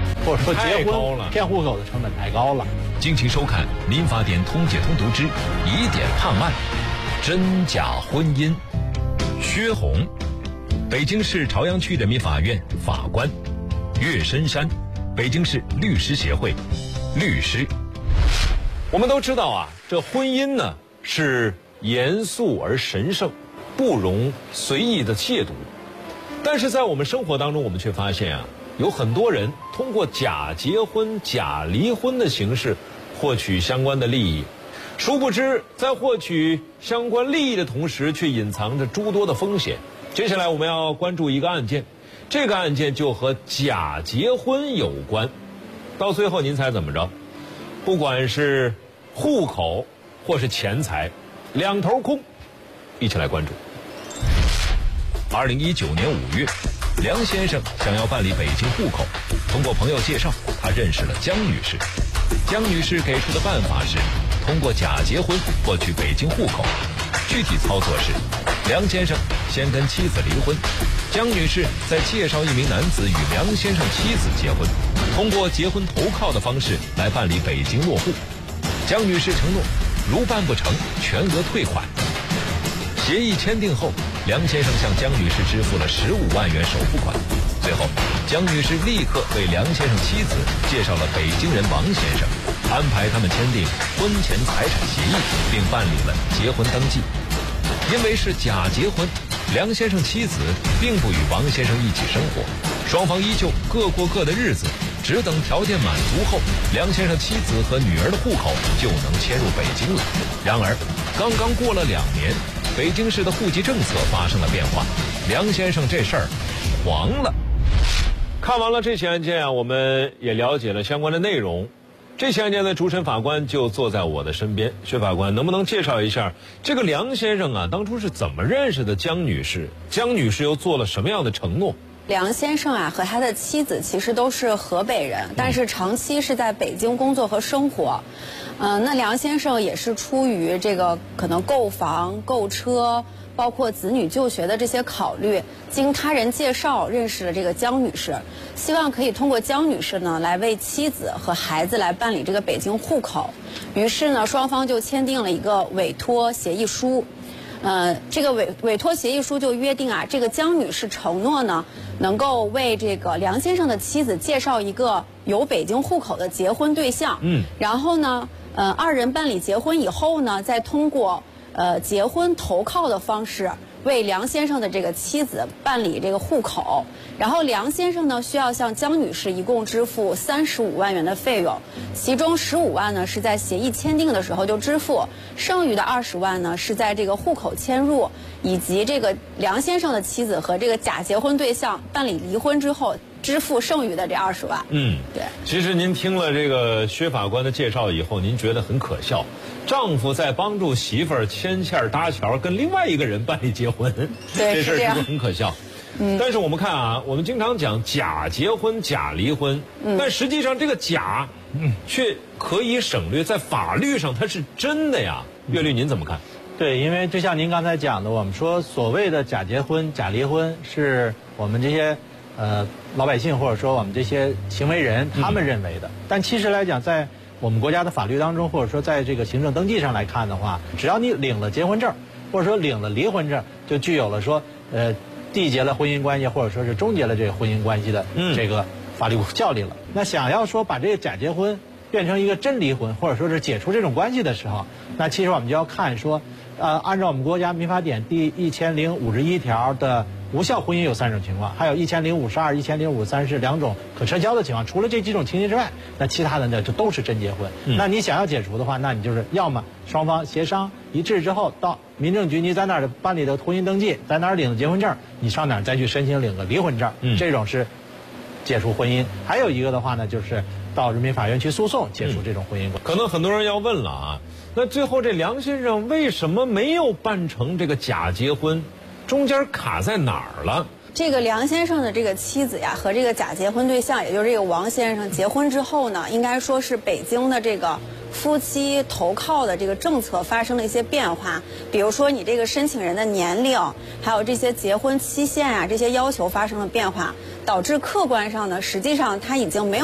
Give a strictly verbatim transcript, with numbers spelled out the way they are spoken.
或者说结婚骗户口的成本太高了。 敬请收看《民法典通解通读之疑点判案》，真假婚姻。薛红，北京市朝阳区人民法院法官；岳深山，北京市律师协会律师。我们都知道啊，这婚姻呢是严肃而神圣，不容随意的亵渎。但是在我们生活当中，我们却发现啊，有很多人通过假结婚、假离婚的形式获取相关的利益，殊不知在获取相关利益的同时，却隐藏着诸多的风险。接下来我们要关注一个案件，这个案件就和假结婚有关。到最后您猜怎么着？不管是户口或是钱财，两头空。一起来关注。二零一九年五月，梁先生想要办理北京户口，通过朋友介绍，他认识了江女士。江女士给出的办法是通过假结婚获取北京户口。具体操作是，梁先生先跟妻子离婚，江女士再介绍一名男子与梁先生妻子结婚，通过结婚投靠的方式来办理北京落户。江女士承诺，如办不成，全额退款。协议签订后，梁先生向江女士支付了十五万元首付款。最后，江女士立刻为梁先生妻子介绍了北京人王先生，安排他们签订婚前财产协议，并办理了结婚登记。因为是假结婚，梁先生妻子并不与王先生一起生活，双方依旧各过各的日子，只等条件满足后，梁先生妻子和女儿的户口就能迁入北京了。然而，刚刚过了两年，北京市的户籍政策发生了变化，梁先生这事儿黄了。看完了这起案件啊，我们也了解了相关的内容。这起案件的主审法官就坐在我的身边，薛法官能不能介绍一下这个梁先生啊，当初是怎么认识的江女士？江女士又做了什么样的承诺？ 梁先生啊和他的妻子其实都是河北人，但是长期是在北京工作和生活。嗯、呃，那梁先生也是出于这个可能购房、购车，包括子女就学的这些考虑，经他人介绍认识了这个江女士，希望可以通过江女士呢来为妻子和孩子来办理这个北京户口。于是呢，双方就签订了一个委托协议书。呃，这个委委托协议书就约定啊，这个江女士承诺呢，能够为这个梁先生的妻子介绍一个有北京户口的结婚对象。嗯，然后呢，呃，二人办理结婚以后呢，再通过呃结婚投靠的方式为梁先生的这个妻子办理这个户口。然后梁先生呢，需要向江女士一共支付三十五万元的费用，其中十五万呢是在协议签订的时候就支付，剩余的二十万呢是在这个户口迁入以及这个梁先生的妻子和这个假结婚对象办理离婚之后支付剩余的这二十万。嗯，对。 其实您听了这个薛法官的介绍以后，您觉得很可笑，丈夫在帮助媳妇儿牵线搭桥，跟另外一个人办理结婚， 对， 这事儿是不是很可笑？ 嗯， 但是我们看啊，我们经常讲假结婚、假离婚，嗯，但实际上这个假，嗯，却可以省略，在法律上它是真的呀。岳律，您怎么看？ 对，因为就像您刚才讲的，我们说所谓的假结婚、假离婚，是我们这些呃老百姓或者说我们这些行为人他们认为的。嗯、但其实来讲，在我们国家的法律当中，或者说在这个行政登记上来看的话，只要你领了结婚证，或者说领了离婚证，就具有了说呃。缔结了婚姻关系，或者说是终结了这个婚姻关系的这个法律效力了。嗯、那想要说把这个假结婚变成一个真离婚，或者说是解除这种关系的时候，那其实我们就要看说，呃，按照我们国家民法典第一千零五十一条的无效婚姻有三种情况，还有一千零五十二、一千零五十三是两种可撤销的情况。除了这几种情形之外，那其他的呢就都是真结婚。嗯、那你想要解除的话，那你就是要么双方协商一致之后，到民政局你在哪儿办理的婚姻登记，在哪儿领的结婚证，你上哪儿再去申请领个离婚证，嗯、这种是解除婚姻。还有一个的话呢，就是到人民法院去诉讼解除这种婚姻关系。 可能很多人要问了啊，那最后这梁先生为什么没有办成这个假结婚？中间卡在哪儿了？ 这个梁先生的这个妻子呀，和这个假结婚对象，也就是这个王先生结婚之后呢，应该说是北京的这个夫妻投靠的这个政策发生了一些变化。比如说你这个申请人的年龄，还有这些结婚期限啊，这些要求发生了变化，导致客观上呢，实际上他已经没有